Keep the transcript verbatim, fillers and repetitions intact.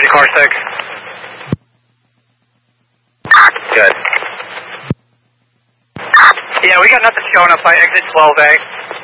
car six. Good. Yeah, we got nothing showing up by exit twelve A.